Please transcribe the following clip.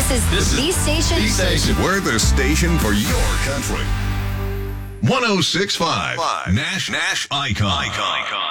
This is the station. The station. We're the station for your country. 106.5 Nash Icon.